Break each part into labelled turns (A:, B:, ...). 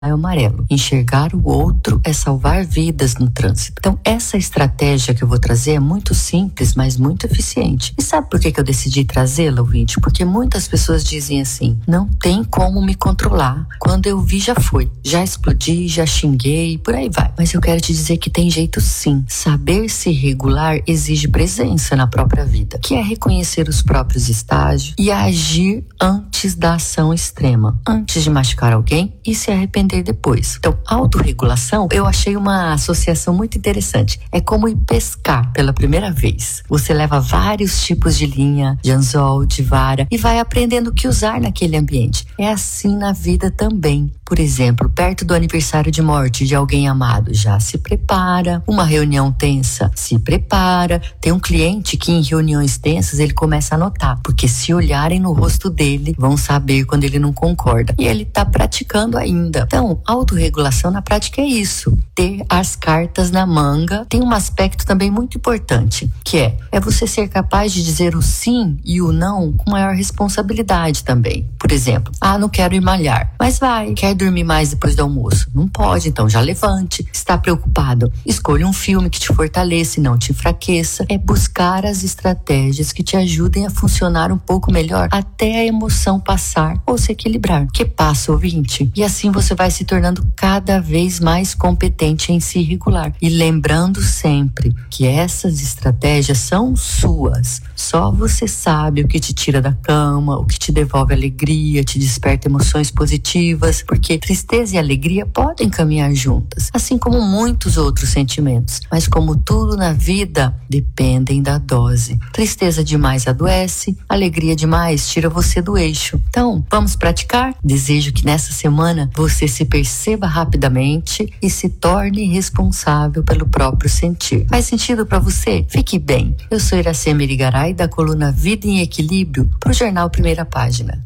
A: é o amarelo. Enxergar o outro é salvar vidas no trânsito. Então, essa estratégia que eu vou trazer é muito simples, mas muito eficiente. E sabe por que eu decidi trazê-la, ouvinte? Porque muitas pessoas dizem assim, não tem como me controlar. Quando eu vi, já foi. Já explodi, já xinguei, por aí vai. Mas eu quero te dizer que tem jeito sim. Saber se regular exige presença na própria vida, que é reconhecer os próprios estágios e agir antes da ação extrema, antes de machucar alguém e se arrepender depois. Então, autorregulação, eu achei uma associação muito interessante. É como ir pescar pela primeira vez. Você leva vários tipos de linha, de anzol, de vara e vai aprendendo o que usar naquele ambiente. É assim na vida também. Por exemplo, perto do aniversário de morte de alguém amado, já se prepara. Uma reunião tensa, se prepara. Tem um cliente que em reuniões tensas ele começa a notar, porque se olharem no rosto dele, vão saber quando ele não concorda. E ele está praticando ainda. Então, autorregulação na prática é isso. Ter as cartas na manga. Tem um aspecto também muito importante, que é você ser capaz de dizer o sim e o não com maior responsabilidade também. Por exemplo, não quero ir malhar, mas vai. Quer dormir mais depois do almoço? Não pode, então já levante. Está preocupado? Escolha um filme que te fortaleça e não te enfraqueça. É buscar as estratégias que te ajudem a funcionar um pouco melhor até a emoção passar ou se equilibrar. Que passa, ouvinte? E assim você vai se tornando cada vez mais competente em se regular. E lembrando sempre que essas estratégias são suas. Só você sabe o que te tira da cama, o que te devolve alegria, te desperta emoções positivas, porque tristeza e alegria podem caminhar juntas, assim como muitos outros sentimentos. Mas como tudo na vida, dependem da dose. Tristeza demais adoece, alegria demais tira você do eixo. Então, vamos praticar? Desejo que nessa semana você se perceba rapidamente e se torne responsável pelo próprio sentir. Faz sentido para você? Fique bem. Eu sou Iracema Irigaray, da coluna Vida em Equilíbrio, para o jornal Primeira Página.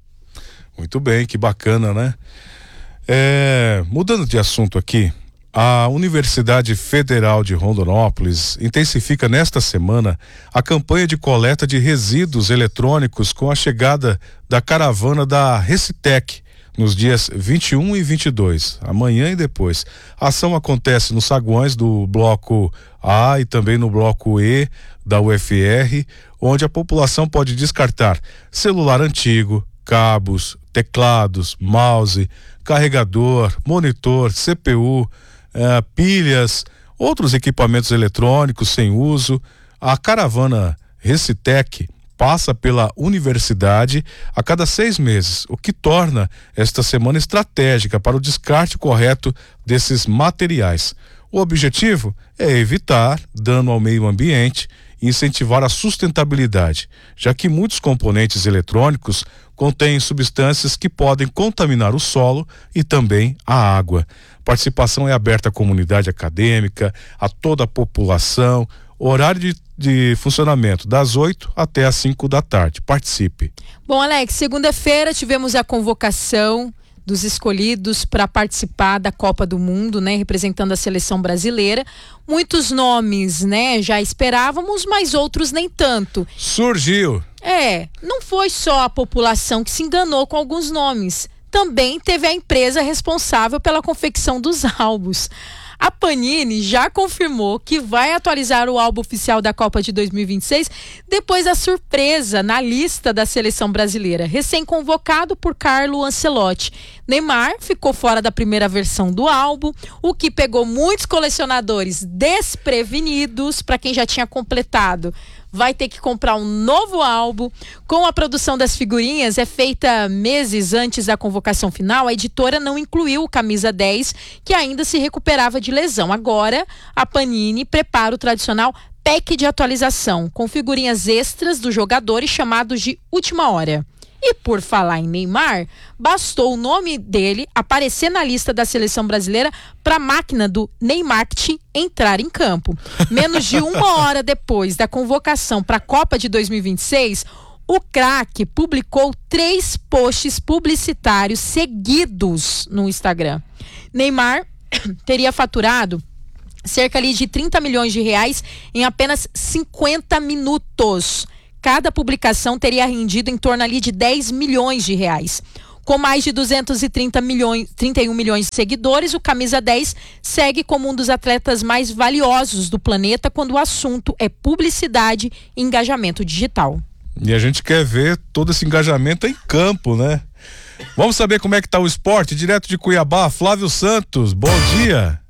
B: Muito bem, que bacana, né? Mudando de assunto aqui, a Universidade Federal de Rondonópolis intensifica nesta semana a campanha de coleta de resíduos eletrônicos com a chegada da caravana da Recitec nos dias 21 e 22, amanhã e depois. A ação acontece nos saguões do bloco A e também no bloco E da UFR, onde a população pode descartar celular antigo, cabos, teclados, mouse, carregador, monitor, CPU, pilhas, outros equipamentos eletrônicos sem uso. A caravana Recitec passa pela universidade a cada 6 meses, o que torna esta semana estratégica para o descarte correto desses materiais. O objetivo é evitar dano ao meio ambiente e incentivar a sustentabilidade, já que muitos componentes eletrônicos contêm substâncias que podem contaminar o solo e também a água. A participação é aberta à comunidade acadêmica, a toda a população. Horário de funcionamento das 8 até as 5 da tarde. Participe.
C: Bom, Alex, segunda-feira tivemos a convocação dos escolhidos para participar da Copa do Mundo, né, representando a seleção brasileira. Muitos nomes, né, já esperávamos, mas outros nem tanto.
B: Surgiu.
C: Não foi só a população que se enganou com alguns nomes. Também teve a empresa responsável pela confecção dos álbuns. A Panini já confirmou que vai atualizar o álbum oficial da Copa de 2026 depois da surpresa na lista da seleção brasileira, recém-convocado por Carlo Ancelotti. Neymar ficou fora da primeira versão do álbum, o que pegou muitos colecionadores desprevenidos. Para quem já tinha completado, vai ter que comprar um novo álbum. Com a produção das figurinhas é feita meses antes da convocação final, a editora não incluiu o camisa 10, que ainda se recuperava de lesão. Agora, a Panini prepara o tradicional pack de atualização, com figurinhas extras dos jogadores chamados de última hora. E por falar em Neymar, bastou o nome dele aparecer na lista da seleção brasileira para a máquina do Neymarketing entrar em campo. Menos de 1 hora depois da convocação para a Copa de 2026, o craque publicou 3 posts publicitários seguidos no Instagram. Neymar teria faturado cerca ali de 30 milhões de reais em apenas 50 minutos. Cada publicação teria rendido em torno ali de 10 milhões de reais. Com mais de 31 milhões de seguidores, o Camisa 10 segue como um dos atletas mais valiosos do planeta quando o assunto é publicidade e engajamento digital.
B: E a gente quer ver todo esse engajamento em campo, né? Vamos saber como é que tá o esporte, direto de Cuiabá, Flávio Santos, bom dia.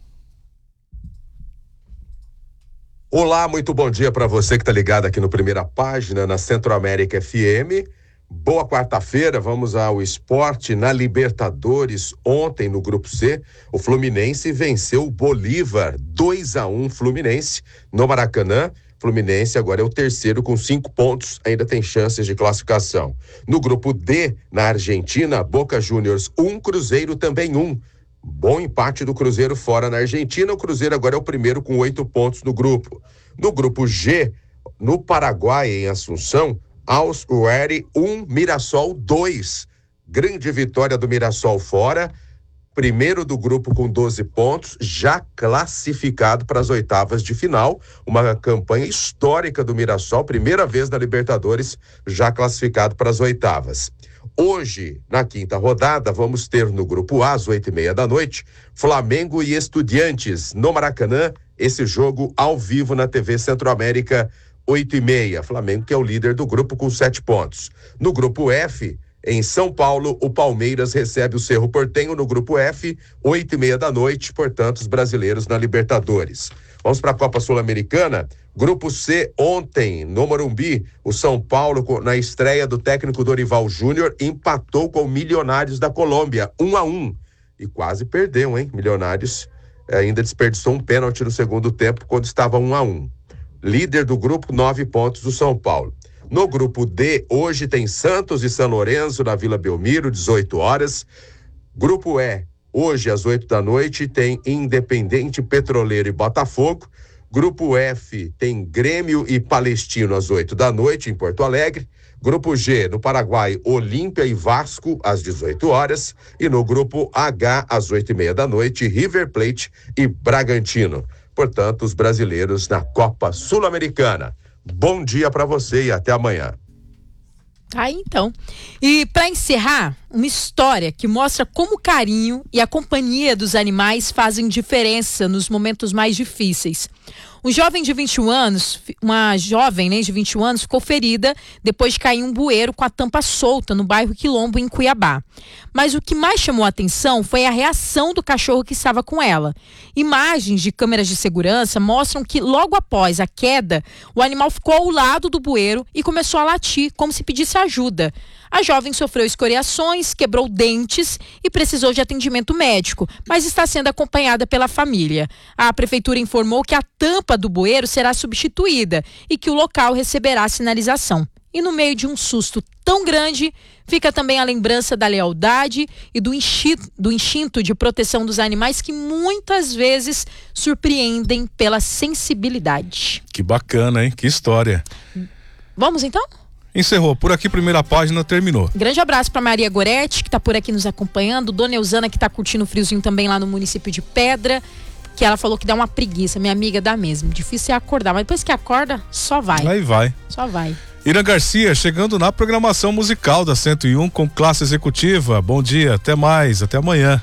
D: Olá, muito bom dia para você que tá ligado aqui no Primeira Página, na Centro-América FM. Boa quarta-feira, vamos ao esporte. Na Libertadores, ontem no Grupo C, o Fluminense venceu o Bolívar, 2-1 Fluminense, no Maracanã. Fluminense agora é o terceiro com 5 pontos, ainda tem chances de classificação. No Grupo D, na Argentina, Boca Juniors 1, Cruzeiro também 1. Bom empate do Cruzeiro fora na Argentina, o Cruzeiro agora é o primeiro com 8 pontos no grupo. No Grupo G, no Paraguai, em Assunção, Austria 1, Mirassol 2. Grande vitória do Mirassol fora. Primeiro do grupo com 12 pontos, já classificado para as oitavas de final. Uma campanha histórica do Mirassol, primeira vez na Libertadores, já classificado para as oitavas. Hoje, na quinta rodada, vamos ter no grupo A, às 8h30 da noite, Flamengo e Estudiantes, no Maracanã, esse jogo ao vivo na TV Centro-América, 8h30. Flamengo que é o líder do grupo com 7 pontos. No grupo F, em São Paulo, o Palmeiras recebe o Cerro Porteño no grupo F, 8h30 da noite, portanto, os brasileiros na Libertadores. Vamos para a Copa Sul-Americana. Grupo C, ontem, no Morumbi, o São Paulo, na estreia do técnico Dorival Júnior, empatou com o Milionários da Colômbia, 1-1. E quase perdeu, hein? Milionários ainda desperdiçou um pênalti no segundo tempo, quando estava 1-1. Líder do grupo, 9 pontos do São Paulo. No grupo D, hoje tem Santos e São Lourenço na Vila Belmiro, 18 horas. Grupo E, hoje às 8 da noite, tem Independente, Petroleiro e Botafogo. Grupo F tem Grêmio e Palestino às 8 da noite, em Porto Alegre. Grupo G, no Paraguai, Olímpia e Vasco às 18 horas. E no grupo H, às 8h30 da noite, River Plate e Bragantino. Portanto, os brasileiros na Copa Sul-Americana. Bom dia para você e até amanhã.
C: Aí então. E para encerrar, uma história que mostra como o carinho e a companhia dos animais fazem diferença nos momentos mais difíceis. Uma jovem de 21 anos ficou ferida depois de cair em um bueiro com a tampa solta no bairro Quilombo, em Cuiabá. Mas o que mais chamou a atenção foi a reação do cachorro que estava com ela. Imagens de câmeras de segurança mostram que logo após a queda, o animal ficou ao lado do bueiro e começou a latir, como se pedisse ajuda. A jovem sofreu escoriações, quebrou dentes e precisou de atendimento médico, mas está sendo acompanhada pela família. A prefeitura informou que a tampa do bueiro será substituída e que o local receberá sinalização. E no meio de um susto tão grande, fica também a lembrança da lealdade e do instinto de proteção dos animais que muitas vezes surpreendem pela sensibilidade.
B: Que bacana, hein? Que história.
C: Vamos então?
B: Encerrou. Por aqui, Primeira Página terminou.
C: Grande abraço para Maria Goretti, que está por aqui nos acompanhando. Dona Eusana, que está curtindo o friozinho também lá no município de Pedra, que ela falou que dá uma preguiça. Minha amiga dá mesmo. Difícil é acordar, mas depois que acorda, só vai.
B: Aí vai.
C: Só vai.
B: Irã Garcia, chegando na programação musical da 101 com classe executiva. Bom dia, até mais, até amanhã.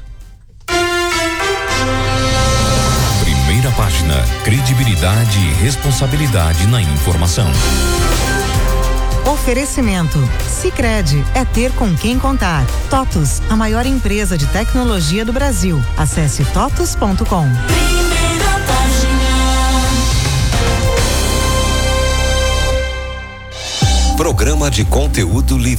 E: Primeira Página, credibilidade e responsabilidade na informação.
F: Oferecimento. Sicredi, é ter com quem contar. TOTUS, a maior empresa de tecnologia do Brasil. Acesse totus.com.
G: Primeira Página.
E: Programa de conteúdo livre.